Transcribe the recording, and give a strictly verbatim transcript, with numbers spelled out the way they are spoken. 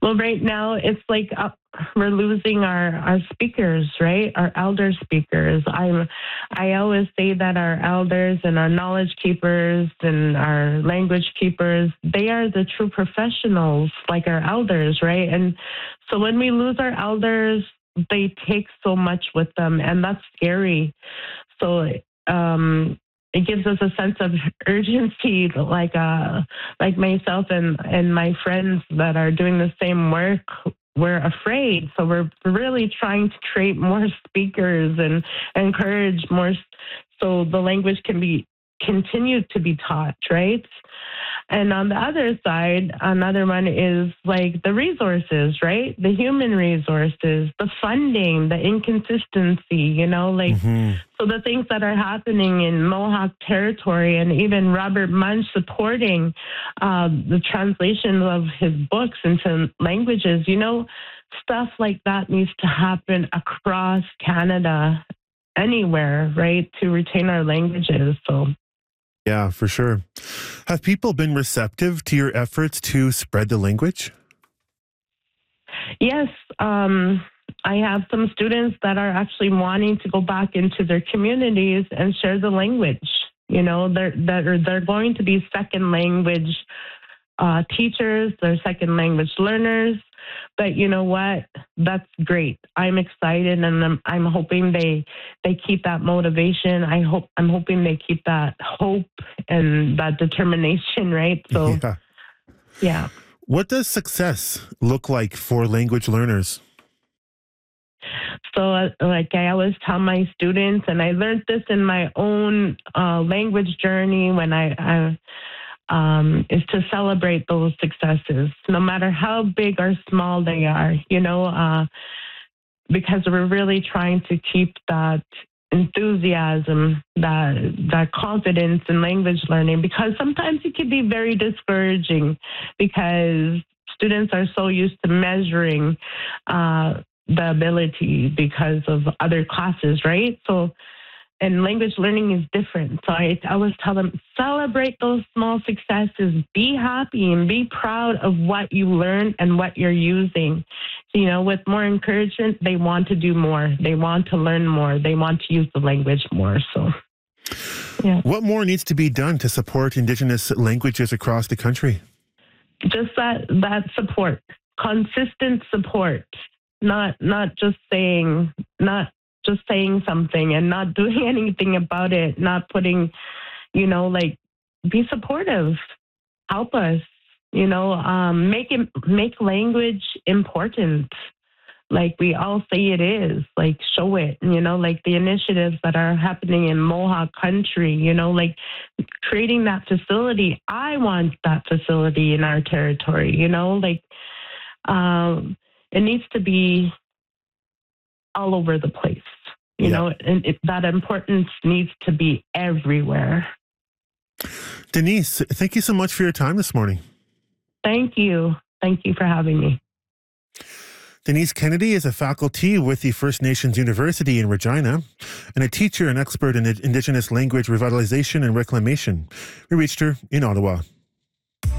Well, right now it's like uh, we're losing our our speakers, right? Our elder speakers. I'm I always say that our elders and our knowledge keepers and our language keepers, they are the true professionals, like our elders, right? And so when we lose our elders, they take so much with them, and that's scary. So um, it gives us a sense of urgency, like uh, like myself and and my friends that are doing the same work. We're afraid, so we're really trying to create more speakers and encourage more, so the language can be continued to be taught, right? And on the other side, another one is like the resources, right? The human resources, the funding, the inconsistency, you know, like, hmm so the things that are happening in Mohawk territory, and even Robert Munch supporting uh, the translation of his books into languages, you know, stuff like that needs to happen across Canada, anywhere, right, to retain our languages. So, Yeah, for sure. Have people been receptive to your efforts to spread the language? yes, um, I have some students that are actually wanting to go back into their communities and share the language. You know, they're they're they're going to be second language uh, teachers, they're second language learners. But you know what? That's great. I'm excited, and I'm I'm hoping they they keep that motivation. I hope I'm hoping they keep that hope and that determination. Right. So Yeah. yeah. What does success look like for language learners? So, uh, like I always tell my students, and I learned this in my own uh, language journey when I, I um, is to celebrate those successes, no matter how big or small they are. You know, uh, because we're really trying to keep that enthusiasm, that that confidence in language learning, because sometimes it can be very discouraging because students are so used to measuring uh, the ability because of other classes, right? So, and language learning is different. So I always tell them, celebrate those small successes, be happy and be proud of what you learned and what you're using. You know, with more encouragement, they want to do more. They want to learn more. They want to use the language more. So, yeah. What more needs to be done to support Indigenous languages across the country? Just that that support, consistent support, not not just saying, not just saying something and not doing anything about it, not putting, you know, like, be supportive, help us, you know, um, make it, make language important. Like we all say it is, like show it, you know, like the initiatives that are happening in Mohawk country, you know, like creating that facility. I want that facility in our territory, you know, like um, it needs to be all over the place, you Yeah. know, and it, that importance needs to be everywhere. Denise, thank you so much for your time this morning. Thank you. Thank you for having me. Denise Kennedy is a faculty with the First Nations University in Regina and a teacher and expert in Indigenous language revitalization and reclamation. We reached her in Ottawa.